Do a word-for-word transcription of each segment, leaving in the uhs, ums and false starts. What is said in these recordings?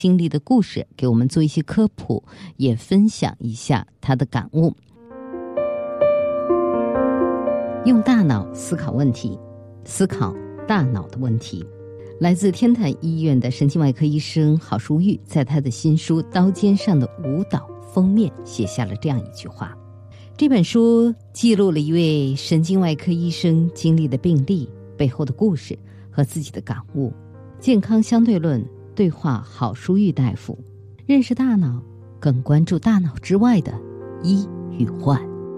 经历的故事，给我们做一些科普，也分享一下他的感悟。用大脑思考问题，思考大脑的问题。来自天坛医院的神经外科医生郝淑玉，在他的新书《刀尖上的舞蹈》封面写下了这样一句话。这本书记录了一位神经外科医生经历的病例背后的故事和自己的感悟。健康相对论对话郝淑玉大夫，认识大脑，更关注大脑之外的医与患。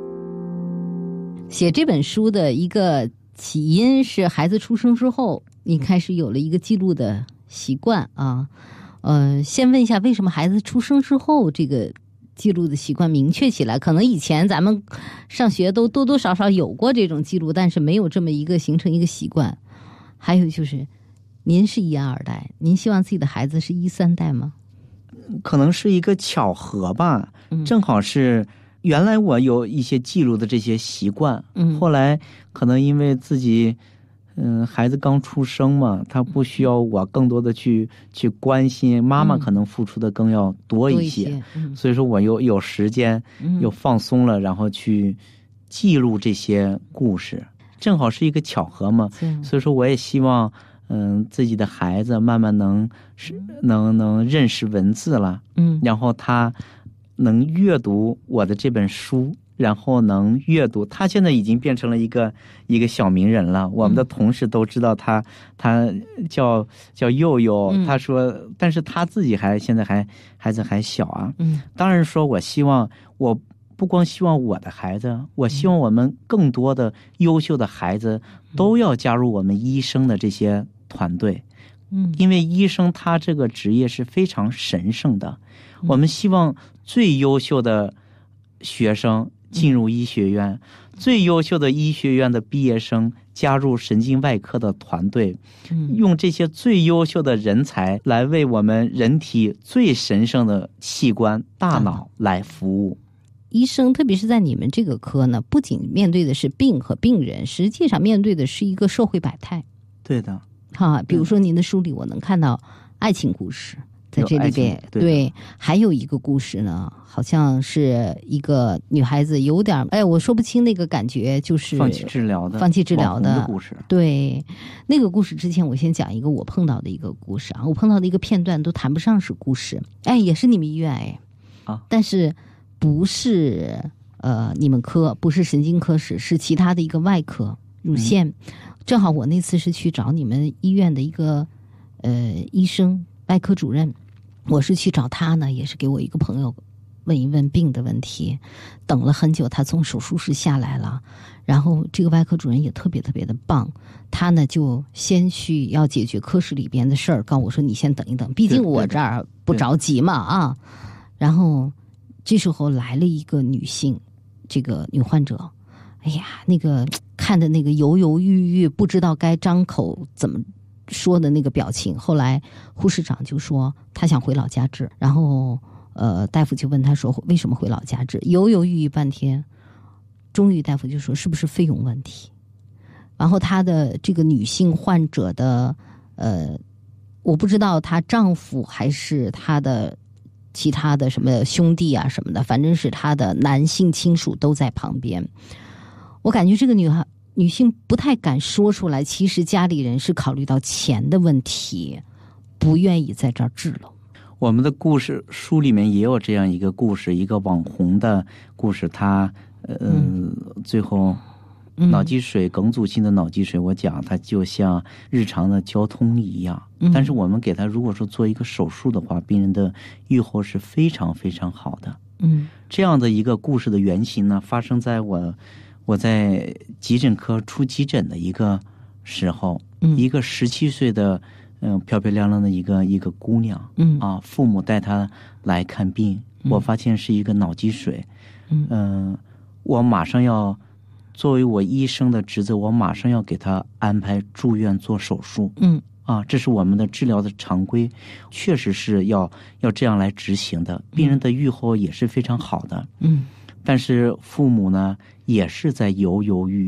写这本书的一个起因是孩子出生之后，你开始有了一个记录的习惯啊。呃，先问一下，为什么孩子出生之后这个记录的习惯明确起来？可能以前咱们上学都多多少少有过这种记录，但是没有这么一个形成一个习惯。还有就是，您是一二代，您希望自己的孩子是一三代吗？ 可能是一个巧合吧，嗯、正好是原来我有一些记录的这些习惯，嗯，后来可能因为自己。嗯，孩子刚出生嘛，他不需要我更多的去去关心，妈妈可能付出的更要多一些，嗯一些嗯、所以说我有有时间，又放松了，然后去记录这些故事，正好是一个巧合嘛。所以说我也希望，嗯，自己的孩子慢慢能是能能认识文字了，嗯，然后他能阅读我的这本书。然后能阅读，他现在已经变成了一个一个小名人了。我们的同事都知道他，他叫叫佑佑。嗯、他说，但是他自己还现在还孩子还小啊。嗯，当然说，我希望我不光希望我的孩子，我希望我们更多的优秀的孩子都要加入我们医生的这些团队。嗯，因为医生他这个职业是非常神圣的，嗯、我们希望最优秀的学生进入医学院，嗯、最优秀的医学院的毕业生加入神经外科的团队，嗯、用这些最优秀的人才来为我们人体最神圣的器官大脑来服务。 医生特别是在你们这个科呢，不仅面对的是病和病人，实际上面对的是一个社会百态。 对的， 哈，比如说您的书里我能看到爱情故事在这里边， 对, 对，还有一个故事呢，好像是一个女孩子有点，哎，我说不清那个感觉，就是放弃治疗的， 放弃治疗 的, 的故事。 对，那个故事之前，我先讲一个我碰到的一个故事啊，我碰到的一个片段都谈不上是故事，哎，也是你们医院哎，啊，但是不是呃你们科，不是神经科室，是其他的一个外科乳腺，嗯、正好我那次是去找你们医院的一个呃医生，外科主任。我是去找他呢，也是给我一个朋友问一问病的问题，等了很久，他从手术室下来了，然后这个外科主任也特别特别的棒，他呢就先去要解决科室里边的事儿，告诉我说你先等一等，毕竟我这儿不着急嘛啊。然后这时候来了一个女性，这个女患者，哎呀，那个看的那个犹犹豫豫，不知道该张口怎么说的那个表情，后来护士长就说他想回老家治，然后呃大夫就问他说为什么回老家治，犹犹豫豫半天，终于大夫就说是不是费用问题。然后她的这个女性患者的呃我不知道她丈夫还是她的其他的什么兄弟啊什么的，反正是她的男性亲属都在旁边。我感觉这个女孩女性不太敢说出来，其实家里人是考虑到钱的问题，不愿意在这儿治了。 我们的故事书里面也有这样一个故事，一个网红的故事，他呃、嗯、最后脑积水、梗阻性的脑积水，我讲它就像日常的交通一样，嗯、但是我们给他如果说做一个手术的话，病人的预后是非常非常好的。嗯，这样的一个故事的原型呢，发生在我我在急诊科出急诊的一个时候，嗯、一个十七岁的嗯、呃、漂漂亮亮的一个一个姑娘，嗯啊，父母带她来看病，嗯、我发现是一个脑积水，嗯、呃，我马上要作为我医生的职责，我马上要给她安排住院做手术，嗯啊，这是我们的治疗的常规，确实是要要这样来执行的，病人的预后也是非常好的，嗯。但是父母呢，也是在犹犹豫豫，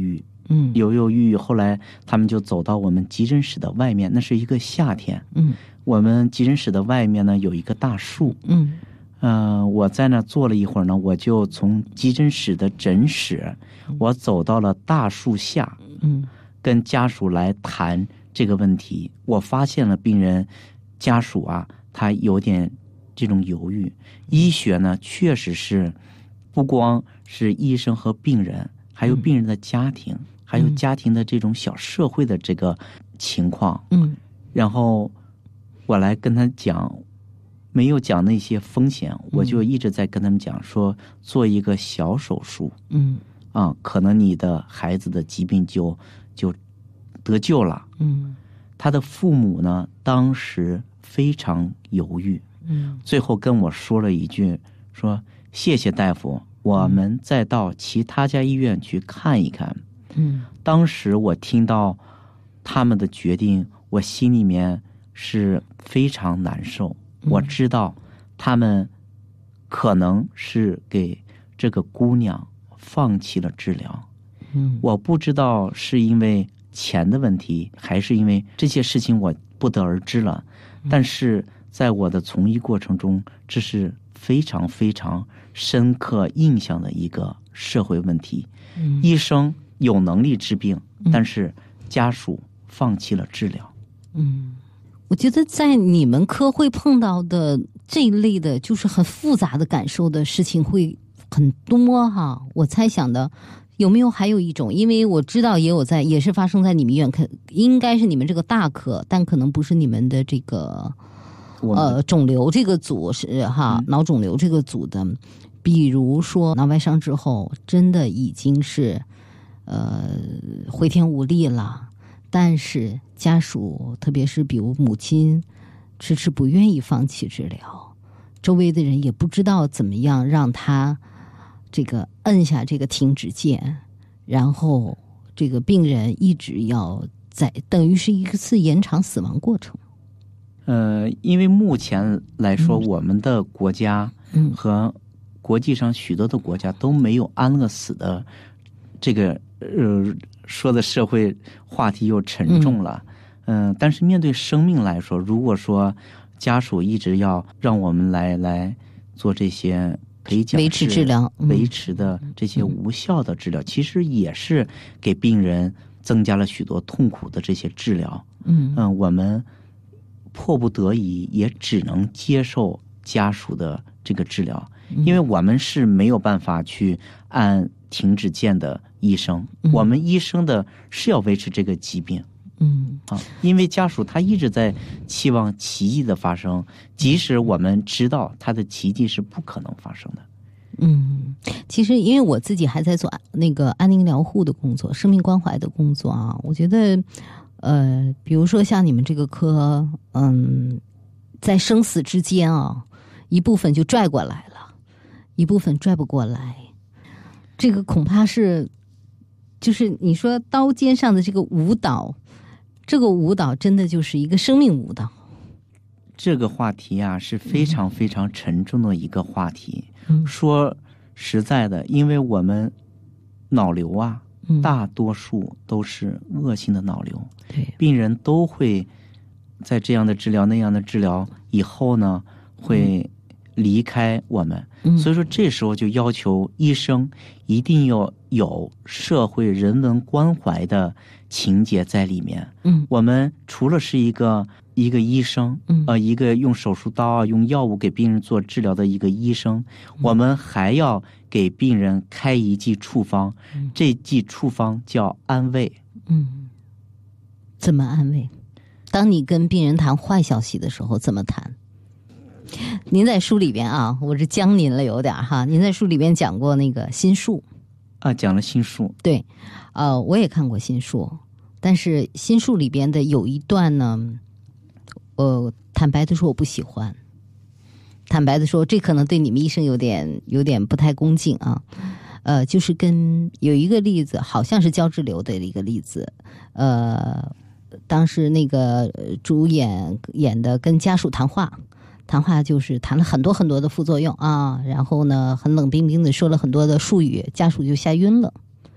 嗯， 犹犹豫豫，后来他们就走到我们急诊室的外面，那是一个夏天， 嗯， 我们急诊室的外面呢有一个大树， 嗯， 呃，我在那坐了一会儿呢，我就从急诊室的诊室，我走到了大树下， 嗯， 跟家属来谈这个问题。我发现了病人家属啊，他有点这种犹豫。医学呢，确实是不光是医生和病人，还有病人的家庭，嗯、还有家庭的这种小社会的这个情况。 嗯， 然后我来跟他讲，没有讲那些风险，嗯、我就一直在跟他们讲说，做一个小手术， 嗯， 啊，可能你的孩子的疾病就就得救了。 嗯， 他的父母呢，当时非常犹豫， 嗯， 最后跟我说了一句，说谢谢大夫，我们再到其他家医院去看一看。 嗯， 当时我听到他们的决定，我心里面是非常难受。嗯、我知道他们可能是给这个姑娘放弃了治疗。 嗯， 我不知道是因为钱的问题，还是因为这些事情我不得而知了。但是在我的从医过程中，这是非常非常深刻印象的一个社会问题。 嗯、 医生有能力治病，但是家属放弃了治疗。 嗯，我觉得在你们科会碰到的这一类的，就是很复杂的感受的事情会很多哈。我猜想的。有没有还有一种？因为我知道也有在，也是发生在你们医院，可应该是你们这个大科，但可能不是你们的这个呃肿瘤这个组是哈、嗯、脑肿瘤这个组的。比如说脑外伤之后，真的已经是呃回天无力了，但是家属特别是比如母亲迟迟不愿意放弃治疗，周围的人也不知道怎么样让他。这个摁下这个停止键，然后这个病人一直要在，等于是一次延长死亡过程。 呃，因为目前来说，嗯、我们的国家和国际上许多的国家都没有安乐死的这个呃说的社会话题又沉重了。嗯、呃，但是面对生命来说，如果说家属一直要让我们来来做这些。可以讲维持治疗， 维持的这些无效的治疗，嗯、其实也是给病人增加了许多痛苦的这些治疗。 嗯嗯、呃，我们迫不得已也只能接受家属的这个治疗，因为我们是没有办法去按停止键的医生， 嗯、 我们医生的是要维持这个疾病。 嗯啊，因为家属他一直在期望奇迹的发生，即使我们知道他的奇迹是不可能发生的。 嗯，其实因为我自己还在做那个安宁疗护的工作、生命关怀的工作啊，我觉得，呃，比如说像你们这个科，嗯，在生死之间啊，一部分就拽过来了，一部分拽不过来，这个恐怕是，就是你说刀尖上的这个舞蹈。这个舞蹈真的就是一个生命舞蹈。 这个话题啊是非常非常沉重的一个话题。 嗯、 说实在的，因为我们脑瘤啊， 嗯、 大多数都是恶性的脑瘤， 对， 病人都会在这样的治疗那样的治疗以后呢，会离开我们。 嗯、 所以说这时候就要求医生一定要有社会人文关怀的情节在里面。 嗯， 我们除了是一个一个医生， 嗯， 呃，一个用手术刀啊、用药物给病人做治疗的一个医生，嗯、我们还要给病人开一剂处方， 嗯、 这剂处方叫安慰。 嗯，怎么安慰？当你跟病人谈坏消息的时候，怎么谈？您在书里边啊，我是将您了有点哈。您在书里边讲过那个心术啊，讲了心术。 对，呃，我也看过心术，但是心术里边的有一段呢，呃，坦白的说我不喜欢。坦白的说，这可能对你们医生有点有点不太恭敬啊。呃，就是跟有一个例子，好像是胶质瘤的一个例子，呃，当时那个主演演的跟家属谈话。谈话就是谈了很多很多的副作用啊，然后呢，很冷冰冰的说了很多的术语，家属就吓晕了。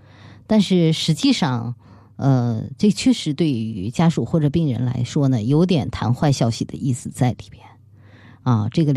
但是实际上，呃，这确实对于家属或者病人来说呢，有点谈坏消息的意思在里边啊。这个